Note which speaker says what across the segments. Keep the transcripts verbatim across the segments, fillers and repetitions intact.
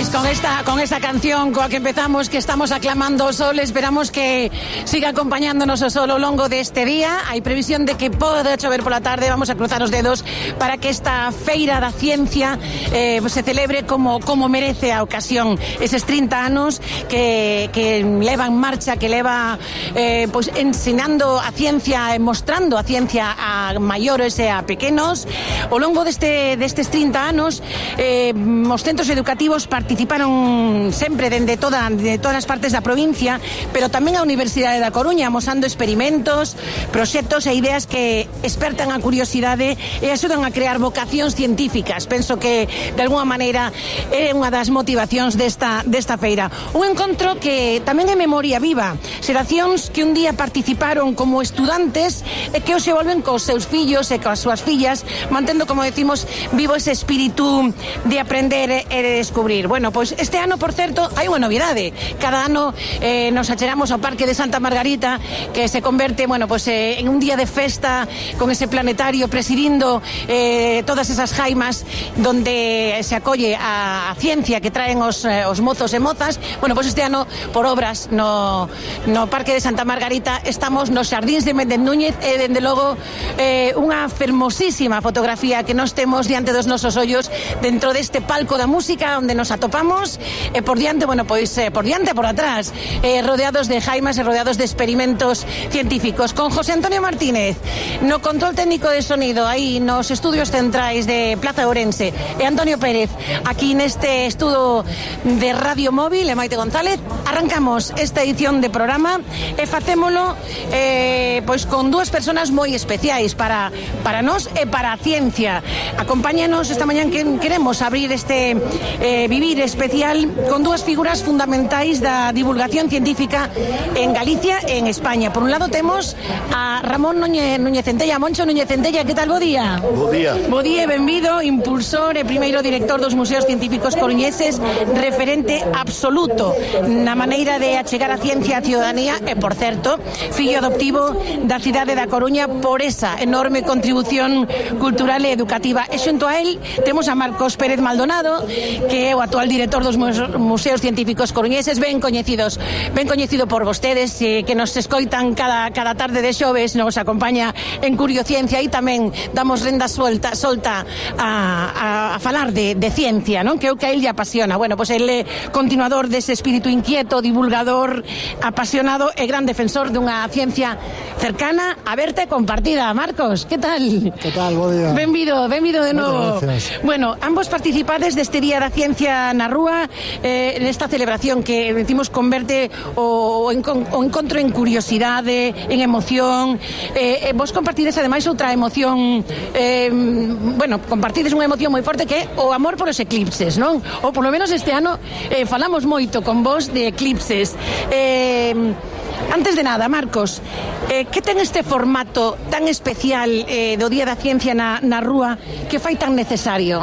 Speaker 1: Pois con esta, con esta canción coa que empezamos, que estamos aclamando o sol, esperamos que siga acompañándonos o sol ao longo deste día. Hai previsión de que poda chover pola tarde, vamos a cruzar os dedos para que esta feira da ciencia eh, se celebre como, como merece a ocasión. Eses trinta anos que, que leva en marcha, que leva eh, pois ensinando a ciencia, mostrando a ciencia a maiores e a pequenos. Ao longo deste, destes trinta anos, eh, os centros educativos participaron sempre dende toda, de todas as partes da provincia, pero tamén a Universidade da Coruña, amosando experimentos, proxectos e ideas que espertan a curiosidade e axudan a crear vocacións científicas. Penso que, de alguma maneira, é unha das motivacións desta, desta feira. Un encontro que tamén é memoria viva. Xeracións que un día participaron como estudantes e que hoxe volven cos seus fillos e coas súas fillas, mantendo, como decimos, vivo ese espírito de aprender e de descubrir. Bueno, pois este ano, por certo, hai unha novidade. Cada ano eh, nos achegamos ao Parque de Santa Margarita, que se converte, bueno, pois eh, en un día de festa con ese planetario presidindo eh, todas esas jaimas donde se acolle a, a ciencia que traen os, eh, os mozos e mozas. Bueno, pois este ano, por obras no, no Parque de Santa Margarita, estamos nos xardíns de Méndez Núñez e, dende logo, eh, unha fermosísima fotografía que nos temos diante dos nosos ollos dentro deste palco da música onde nos atopamos, e por diante, bueno, pois eh, por diante e por atrás, eh, rodeados de jaimas e rodeados de experimentos científicos, con José Antonio Martínez no control técnico de sonido, aí nos estudios centrais de Plaza Ourense, e Antonio Pérez aquí neste estudo de Radio Móvil, e Maite González. Arrancamos esta edición de programa e facémolo eh, pois con dúas persoas moi especiais para, para nós e para a ciencia. Acompáñanos esta mañán que queremos abrir este eh, vivir especial con dúas figuras fundamentais da divulgación científica en Galicia e en España. Por un lado temos a Ramón Núñez, Núñez Centella. Moncho Núñez Centella, que tal? Bo día.
Speaker 2: Bo día.
Speaker 1: Bo día e benvido, impulsor e primeiro director dos Museos Científicos Coruñeses, referente absoluto na maneira de achegar a ciencia á ciudadanía e, por certo, fillo adoptivo da cidade da Coruña por esa enorme contribución cultural e educativa. E xunto a él temos a Marcos Pérez Maldonado, que é o actual director dos Museos Científicos Coruñeses, ben coñecidos, ben coñecido por vostedes, eh, que nos escoitan cada, cada tarde de xoves, nos acompaña en Curiociencia, e tamén damos renda suelta, solta a, a, a falar de, de ciencia, non? Que é o que a él lle apasiona. Bueno, pois pues él é continuador dese espírito inquieto, divulgador, apasionado e gran defensor dunha ciencia cercana, aberta e compartida. Marcos, que tal?
Speaker 2: Que tal? Bo día.
Speaker 1: Benvido, benvido de novo. Bueno, ambos participades deste Día da Ciencia na Rúa, eh, nesta celebración que decimos converte o, o, encon, o encontro en curiosidade, en emoción. Eh, eh, vos compartides ademais outra emoción, eh, bueno, compartides unha emoción moi forte que é o amor por os eclipses, non? Ou polo menos este ano eh, falamos moito con vos de eclipses. Eh, antes de nada, Marcos, eh, que ten este formato tan especial eh, do Día da Ciencia na, na Rúa que fai tan necesario?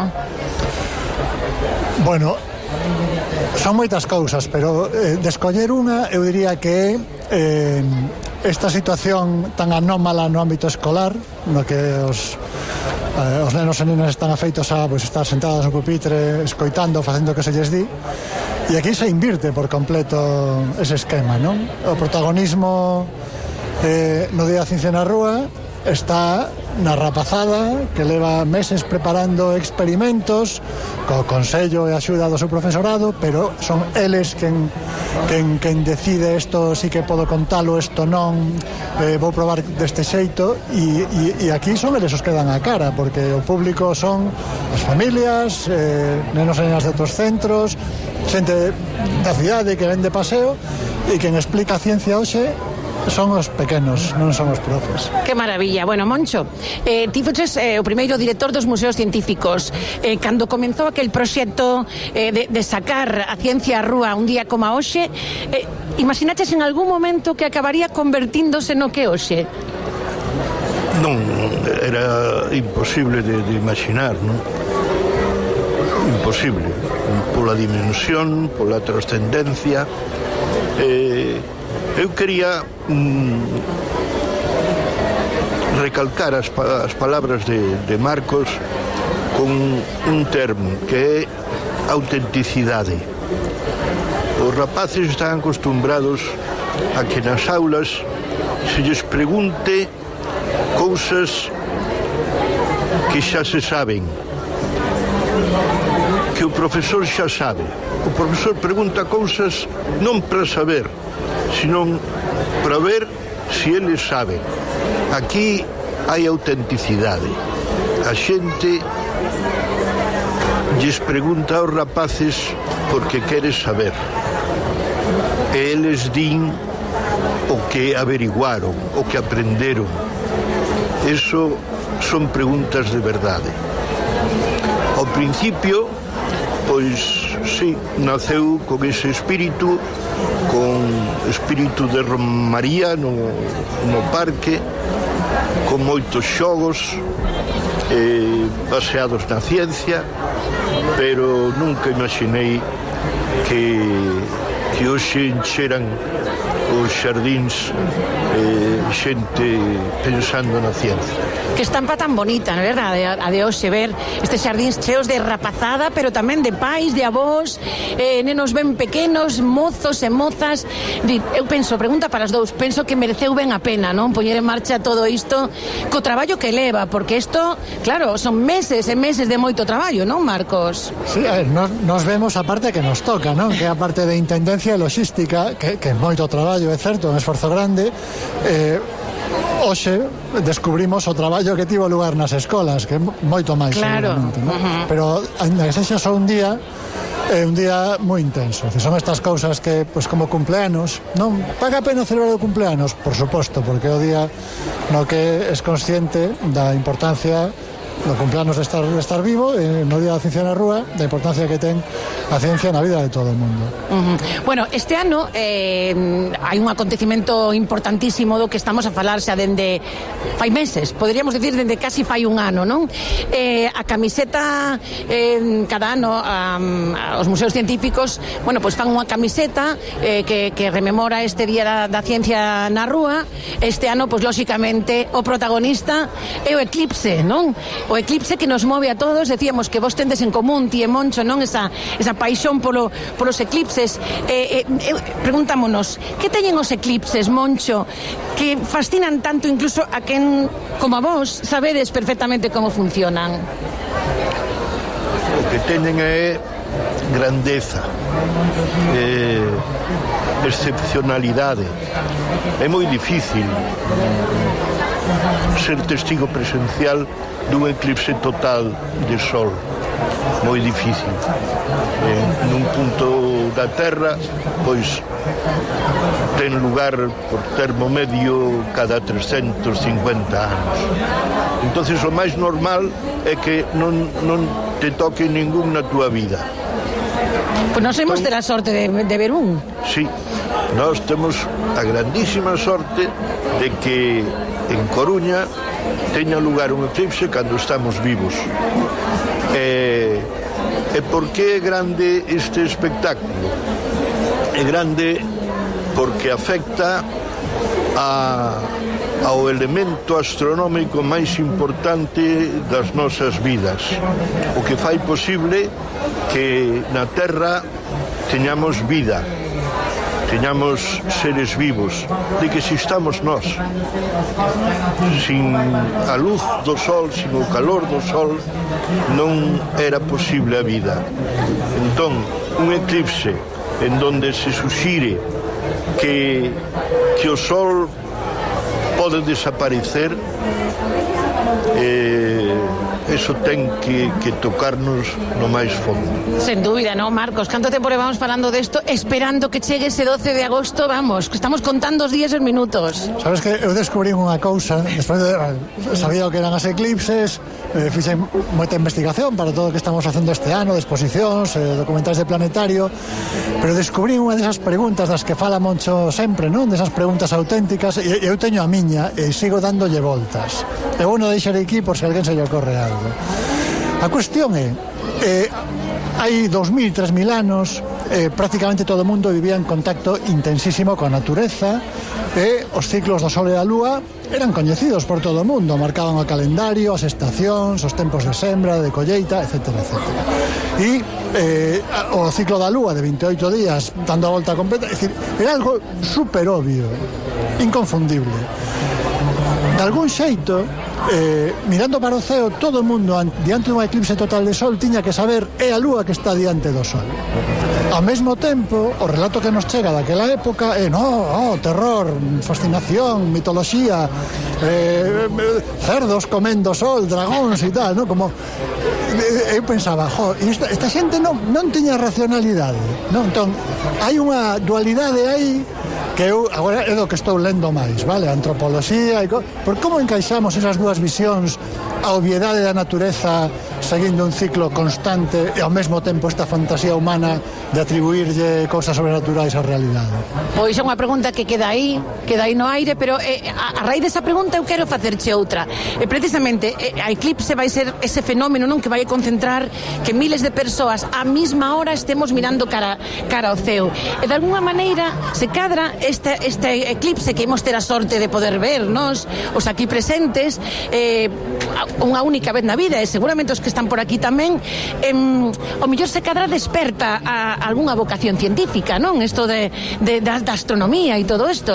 Speaker 2: Bueno, son moitas cousas, pero eh, de escoller unha, eu diría que eh, esta situación tan anómala no ámbito escolar, no que os eh, os nenos e nenas están afeitos a pues, estar sentados no pupitre, escoitando, facendo o que se lles di, e aquí se invirte por completo ese esquema, non? O protagonismo eh, no Día da Ciencia na Rúa está na rapazada que leva meses preparando experimentos co consello e axuda do seu profesorado, pero son eles quen, quen, quen decide isto sí que podo contalo, isto non, eh, vou probar deste xeito, e, e, e aquí son eles os que dan a cara, porque o público son as familias, eh, nenos e nenas de outros centros, xente da cidade que ven de paseo, e quen explica a ciencia hoxe son os pequenos, non son os profes.
Speaker 1: Que maravilla. Bueno, Moncho, eh, ti foches eh, o primeiro director dos Museos Científicos. Eh, cando comenzou aquel proxecto eh, de, de sacar a ciencia á rúa un día como a hoxe, eh, imaginaches en algún momento que acabaría convertíndose no que hoxe?
Speaker 3: Non, era imposible de, de imaginar, non? Imposible. Pola dimensión, pola trascendencia. Eh, eu quería mm, recalcar as, as palabras de, de Marcos con un termo que é autenticidade. Os rapaces están acostumbrados a que nas aulas se lles pregunte cousas que xa se saben, que o profesor xa sabe. O profesor pregunta cousas non para saber, sino para ver se eles saben. Aquí hai autenticidade. A xente lles pregunta aos rapaces porque quere saber. E eles din o que averiguaron, o que aprenderon. Eso son preguntas de verdade. Ao principio, pois, sí, naceu con ese espírito, con espírito de romaría no, no parque, con moitos xogos eh, baseados na ciencia, pero nunca imaginei que, que hoxe encheran os xardíns eh, xente pensando na ciencia.
Speaker 1: Que estampa tan bonita, non é verdade? A de hoxe ver estes xardíns cheos de rapazada, pero tamén de pais, de avós, eh, nenos ben pequenos, mozos e mozas. Eu penso, pregunta para os dous, penso que mereceu ben a pena, non? Poñer en marcha todo isto co traballo que leva, porque isto, claro, son meses e meses de moito traballo, non, Marcos?
Speaker 2: Sí, a ver, nos, nos vemos a parte que nos toca, non? Que a parte de intendencia e logística, que, que é moito traballo, é certo, un esforzo grande. eh, Hoxe descubrimos o traballo que tivo lugar nas escolas, que é moito máis,
Speaker 1: claro,
Speaker 2: seguramente, non?
Speaker 1: Uh-huh.
Speaker 2: Pero, ainda que sexa só un día, é un día moi intenso. Son estas cousas que, pois, como cumpleanos, non paga a pena celebrar o cumpleanos, por suposto, porque é o día no que es consciente da importancia do cumpleanos de estar, de estar vivo, e no Día da Ciencia na Rúa, da importancia que ten a ciencia na vida de todo o mundo.
Speaker 1: Uh-huh. Bueno, este ano eh, hai un acontecimento importantísimo do que estamos a falar xa dende fai meses, poderíamos decir dende casi fai un ano, non? Eh, a camiseta eh, cada ano a, a, os museos científicos, bueno, pois fan unha camiseta eh, que, que rememora este Día da, da Ciencia na Rúa. Este ano, pois lóxicamente o protagonista é o eclipse, non? O eclipse que nos move a todos. Decíamos que vos tendes en común, ti e Moncho, non? Esa, esa paixón polo, polos eclipses. Eh, eh, preguntámonos, que teñen os eclipses, Moncho, que fascinan tanto incluso a quen, como a vos, sabedes perfectamente como funcionan?
Speaker 3: O que teñen é grandeza, eh, excepcionalidade. É moi difícil ser testigo presencial dun eclipse total de sol. Moi difícil. Eh, nun punto da Terra, pois ten lugar por termo medio cada trescentos cincuenta anos. Entonces o máis normal é que non, non te toque ningún na túa vida.
Speaker 1: Pois nós hemos de la sorte de, de ver un.
Speaker 3: Sí, nós temos a grandísima sorte de que en Coruña teña lugar un eclipse cando estamos vivos. E, e por que é grande este espectáculo? É grande porque afecta a, ao elemento astronómico máis importante das nosas vidas, o que fai posible que na Terra teñamos vida, teñamos seres vivos, de que existamos nós. Sin a luz do sol, sin o calor do sol, non era posible a vida. Entón, un eclipse en donde se suxire que, que o sol pode desaparecer, eh, eso ten que, que tocarnos no máis fondo.
Speaker 1: Sen dúbida, ¿no, Marcos? Canto tempo levamos falando desto, esperando que chegue ese doce de agosto, vamos, que estamos contando os días e os minutos.
Speaker 2: Sabes que eu descubrí unha cousa, despois de, sabía o que eran as eclipses, eh, fixen moita investigación para todo o que estamos facendo este ano, de exposicións, eh, documentais de planetario, pero descubrí unha desas preguntas das que fala Moncho sempre, non? Desas preguntas auténticas, e eu teño a miña e sigo dándolle voltas. Eu non deixarei aquí por se alguén se lle ocorre algo. A cuestión é, eh, hai dos mil, tres mil anos eh, prácticamente todo o mundo vivía en contacto intensísimo coa natureza e os ciclos do Sol e da Lúa eran coñecidos por todo o mundo, marcaban o calendario, as estacións, os tempos de sembra, de colleita, etcétera, etcétera. E eh, o ciclo da Lúa de veintioito días dando a volta completa, é dicir, era algo super obvio, inconfundible. De algún xeito, eh, mirando para o ceo, todo o mundo diante dun eclipse total de Sol tiña que saber é a Lúa que está diante do Sol. Ao mesmo tempo, o relato que nos chega daquela época é no, oh, terror, fascinación, mitoloxía, eh, cerdos comendo sol, dragóns e tal, no? Como eu pensaba, jo, esta, esta xente non, non tiña racionalidade, non? Entón, hai unha dualidade aí que eu agora é do que estou lendo máis, vale? A antropoloxía e co... por como encaixamos esas dúas visións, a obviedade da natureza seguindo un ciclo constante e ao mesmo tempo esta fantasía humana de atribuirlle cousas sobrenaturais á realidade.
Speaker 1: Pois é unha pregunta que queda aí, queda aí no aire, pero eh, a, a raíz desa pregunta eu quero facerche outra. E precisamente eh, a eclipse vai ser ese fenómeno, non, que vai concentrar que miles de persoas á mesma hora estemos mirando cara, cara ao ceo. E de alguna maneira se cadra este, este eclipse que imos ter a sorte de poder ver, nos, os aquí presentes, eh, unha única vez na vida, e seguramente os que están por aquí tamén, eh, o mellor se cadra desperta a, a algunha vocación científica, non? Isto de, de, da, da astronomía e todo isto.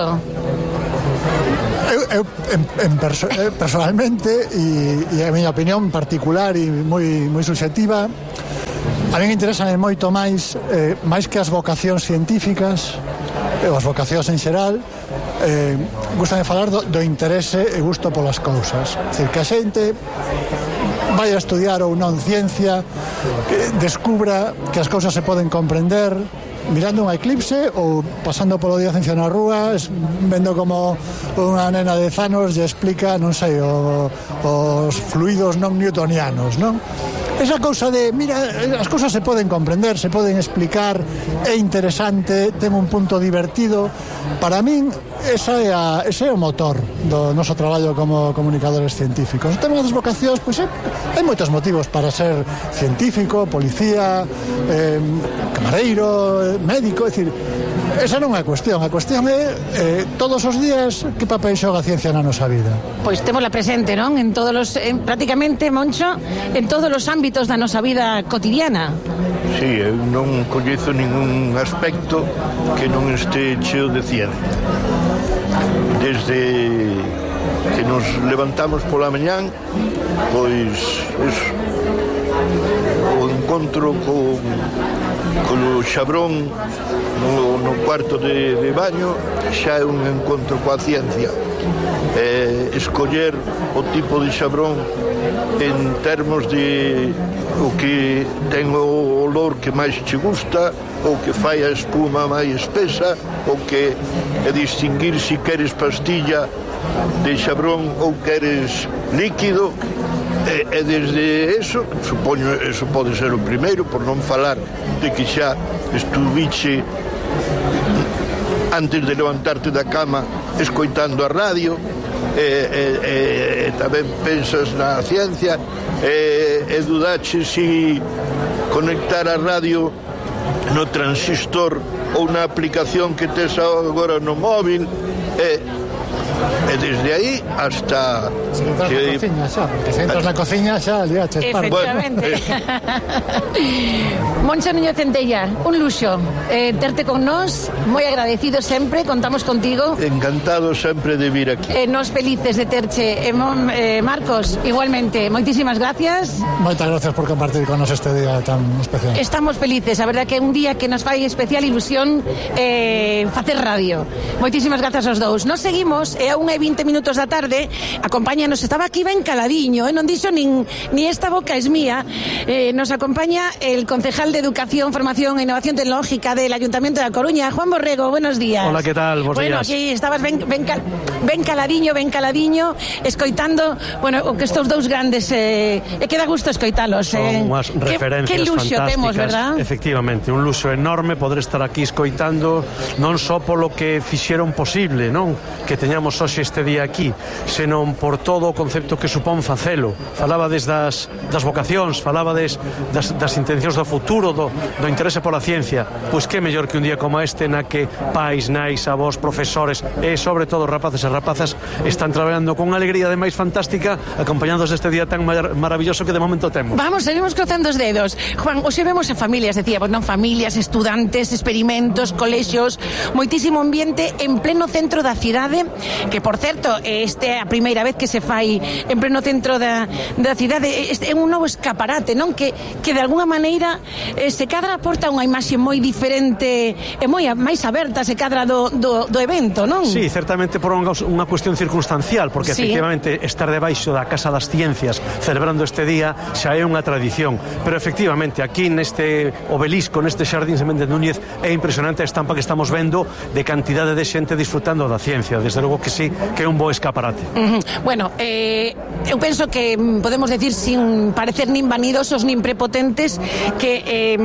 Speaker 2: Eu, eu en, en perso, eh, personalmente e, e a miña opinión particular e moi, moi subjetiva, a mí me interesan moito máis eh, máis que as vocacións científicas e as vocacións en xeral, eh, gustame falar do, do interese e gusto polas cousas. É dicir, que a xente vai a estudiar ou non ciencia, que descubra que as cousas se poden comprender mirando un eclipse ou pasando polo día de ciencia na rúa, vendo como unha nena de dez anos lle explica, non sei, o, os fluidos non newtonianos, non? Esa cousa de, mira, as cousas se poden comprender, se poden explicar, é interesante, ten un punto divertido. Para min, esa é a, ese é o motor do noso traballo como comunicadores científicos. O tema das vocacións, pois, é, hai moitos motivos para ser científico, policía, eh, camareiro, médico, é dicir, esa non é a cuestión. A cuestión é eh, todos os días que papel xoga a ciencia na nosa vida.
Speaker 1: Pois témola presente, non? En todos os, en, prácticamente, Moncho, en todos os ámbitos da nosa vida cotidiana.
Speaker 3: Sí, eu non coñezo ningún aspecto que non este cheo de ciencia. Desde que nos levantamos pola mañán, pois es, o encontro con, con o xabrón no, no cuarto de, de baño xa é un encontro coa ciencia. Eh, escoller o tipo de xabrón en termos de o que ten o olor que máis che gusta, ou que fai a espuma máis espesa, ou que é distinguir se queres pastilla de xabrón ou queres líquido. E, e desde eso, supoño, eso pode ser o primeiro, por non falar de que xa estuviche antes de levantarte da cama escoitando a radio, e, e, e, e tamén pensas na ciencia, e, e dudache si conectar a radio no transistor ou na aplicación que tes agora no móvil, e, e desde aí hasta
Speaker 2: se entras que... na cociña xa, porque se entras na cociña xa liaches par.
Speaker 1: Efectivamente. Moncho Núñez Centella, un luxo eh, terte con nós, moi agradecido sempre, contamos contigo.
Speaker 3: Encantado sempre de vir aquí.
Speaker 1: Eh, nos felices de terche. Eh, eh, Marcos, igualmente, moitísimas gracias.
Speaker 2: Moitas gracias por compartir con nos este día tan especial.
Speaker 1: Estamos felices, a verdad que é un día que nos fai especial ilusión eh, facer radio. Moitísimas gracias aos dous. Nos seguimos, e a unha e vinte minutos da tarde, acompáñanos, estaba aquí ben caladiño, eh, non dixo nin, ni esta boca es mía, eh, nos acompaña el concejal de Educación, Formación e Innovación Tecnológica del Ayuntamiento de A Coruña, Juan Borrego, buenos días.
Speaker 4: Hola, que tal? Bos
Speaker 1: bueno,
Speaker 4: días.
Speaker 1: aquí estabas ben, ben, cal, ben caladiño, ben caladiño, escoitando, bueno, o que estos dous grandes, eh, e que dá gusto escoitalos. Eh.
Speaker 4: Son unhas referencias
Speaker 1: que, que luxo
Speaker 4: fantásticas,
Speaker 1: temos, verdad?
Speaker 4: Efectivamente, un luxo enorme poder estar aquí escoitando non só polo que fixeron posible, non? Que teñamos temos hoxe este día aquí, senón por todo o concepto que supón facelo. Falabades das, das vocacións, falabades das, das intencións do futuro, do, do interese pola ciencia. Pois que mellor que un día como este na que pais, nais, avós, profesores e sobre todo rapaces e rapazas están traballando con alegría de máis fantástica, acompañados deste día tan mar maravilloso que de momento temos.
Speaker 1: Vamos, seguimos cruzando os dedos. Juan, hoxe vemos a familias, decíamos, non, familias, estudantes, experimentos, colexios, moitísimo ambiente en pleno centro da cidade, que por certo, este é a primeira vez que se fai en pleno centro da, da cidade. Este é un novo escaparate, non? Que, que de alguna maneira eh, se cadra aporta unha imaxe moi diferente e moi máis aberta se cadra do, do, do evento, non?
Speaker 4: Sí, certamente por unha, unha cuestión circunstancial, porque
Speaker 1: sí,
Speaker 4: efectivamente estar debaixo da Casa das Ciencias celebrando este día xa é unha tradición, pero efectivamente aquí neste obelisco, neste Xardín Méndez Núñez, é impresionante a estampa que estamos vendo de cantidade de xente disfrutando da ciencia. Desde logo que sí, que é un bo escaparate.
Speaker 1: Uh -huh. Bueno, eh, eu penso que podemos decir sin parecer nin vanidosos nin prepotentes que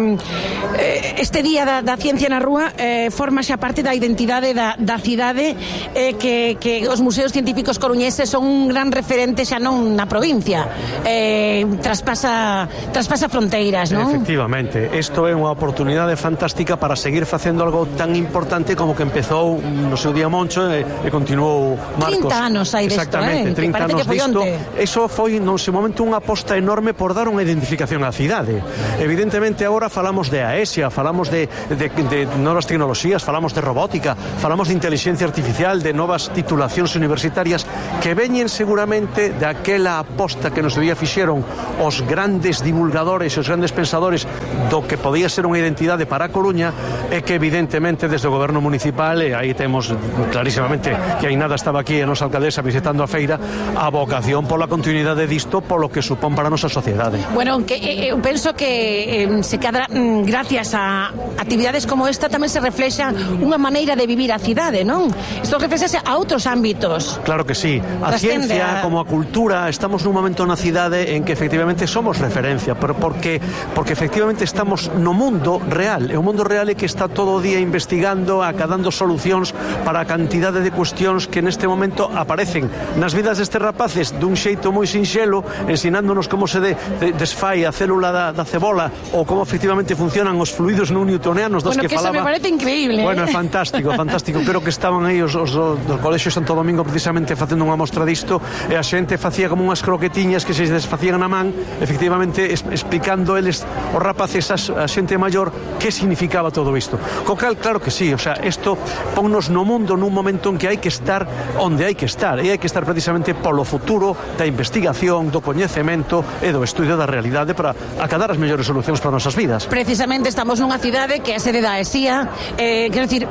Speaker 1: eh, este día da, da ciencia na rúa eh, forma xa parte da identidade da, da cidade, eh, que, que os museos científicos coruñeses son un gran referente xa non na provincia, eh, traspasa traspasa fronteiras, non?
Speaker 4: Efectivamente, isto é unha oportunidade fantástica para seguir facendo algo tan importante como que empezou no seu día Moncho e, e continuou Marcos.
Speaker 1: trinta anos hai desto,
Speaker 4: exactamente,
Speaker 1: eh?
Speaker 4: trinta anos disto. Eso foi, non sei, momento unha aposta enorme por dar unha identificación á cidade. Evidentemente agora falamos de AESIA, falamos de, de, de novas tecnoloxías, falamos de robótica, falamos de inteligencia artificial, de novas titulacións universitarias que veñen seguramente daquela aposta que nos día fixeron os grandes divulgadores e os grandes pensadores do que podía ser unha identidade para a Coruña, e que evidentemente desde o goberno municipal, e aí temos clarísimamente que aí nada estaba aquí a nosa alcaldesa visitando a feira, a vocación pola continuidade disto polo que supón para a nosa sociedade.
Speaker 1: Bueno, que eu eh, penso que eh, se cadra, mm, gracias a actividades como esta tamén se reflexa unha maneira de vivir a cidade, non? Isto reflexase a outros ámbitos.
Speaker 4: Claro que sí, a ciencia a... como a cultura, estamos nun momento na cidade en que efectivamente somos referencia, pero porque porque efectivamente estamos no mundo real, e o mundo real é que está todo o día investigando, acadando solucións para a cantidade de cuestións que neste momento aparecen nas vidas destes rapaces dun xeito moi sinxelo, ensinándonos como se de, de, desfai a célula da, da cebola ou como efectivamente funcionan os fluidos non newtonianos dos
Speaker 1: bueno,
Speaker 4: que,
Speaker 1: que
Speaker 4: falaba.
Speaker 1: Bueno, que eso me parece increíble.
Speaker 4: Bueno,
Speaker 1: eh?
Speaker 4: é fantástico, fantástico. Creo que estaban aí os, os do Colexio Santo Domingo precisamente facendo unha mostra disto, e a xente facía como unhas croquetiñas que se desfacían na man, efectivamente es, explicando eles, os rapaces, a, a xente maior, que significaba todo isto. Co cal, claro que sí, o sea, isto ponnos no mundo nun momento en que hai que estar onde hai que estar, e hai que estar precisamente polo futuro da investigación, do coñecemento e do estudio da realidade para acadar as mellores solucións para nosas vidas.
Speaker 1: Precisamente estamos nunha cidade que é a sede da AESIA, eh, quero dicir,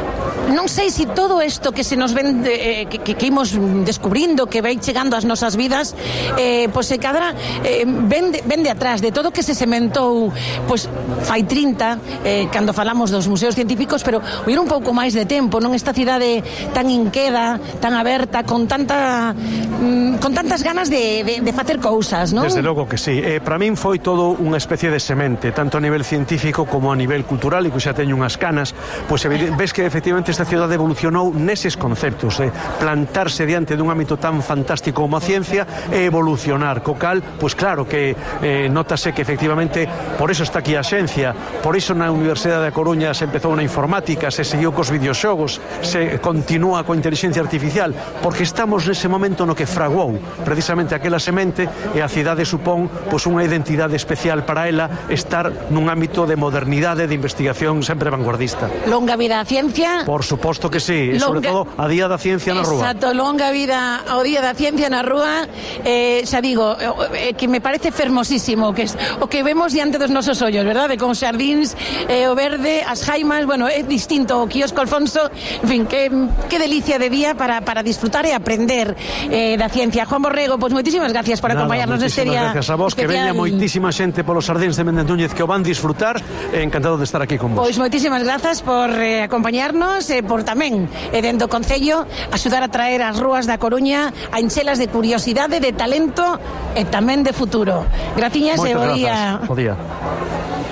Speaker 1: non sei se todo isto que se nos ven de, eh, que, que, que imos descubrindo, que vai chegando ás nosas vidas, eh, pois se cadra eh, ven, de, ven de atrás de todo que se sementou pois fai trinta, eh, cando falamos dos museos científicos, pero ir un pouco máis de tempo, non esta cidade tan inqueda, tan aberta, con tanta mm, con tantas ganas de, de, de facer cousas, non?
Speaker 4: Desde logo que sí. Eh, para min foi todo unha especie de semente, tanto a nivel científico como a nivel cultural, e que xa teño unhas canas, pois ves que efectivamente esta cidade evolucionou neses conceptos, de plantarse diante dun ámbito tan fantástico como a ciencia e evolucionar, co cal, pois claro que eh, notase que efectivamente por eso está aquí a xencia, por iso na Universidade da Coruña se empezou na informática, se seguiu cos videoxogos, se continúa coa inteligencia artificial, porque estamos nese momento no que fraguou precisamente aquela semente, e a cidade supón pois unha identidade especial para ela estar nun ámbito de modernidade, de investigación sempre vanguardista.
Speaker 1: Longa vida a ciencia.
Speaker 4: Por suposto que sí,
Speaker 1: longa...
Speaker 4: sobre todo a Día da Ciencia na Rúa.
Speaker 1: Exacto, longa vida ao Día da Ciencia na Rúa. Eh, xa digo, eh, que me parece fermosísimo que es, o que vemos diante dos nosos ollos, verdade? Con xardíns, eh, o verde, as jaimas, bueno, é distinto o quiosco Alfonso, en fin, que, que delicia de día para, para disfrutar e aprender eh, da ciencia. Juan Borrego, pois pues, moitísimas gracias por
Speaker 4: Nada,
Speaker 1: acompañarnos neste día.
Speaker 4: Gracias a vos, especial. Que veña moitísima xente polos xardíns de Méndez Núñez que o van disfrutar, e encantado de estar aquí con vos.
Speaker 1: Pois moitísimas grazas por eh, acompañarnos e eh, por tamén, eh, dentro do Concello, axudar a traer as rúas da Coruña a enchelas de curiosidade, de talento e tamén de futuro. Graciñas e bo día.
Speaker 4: Bo día.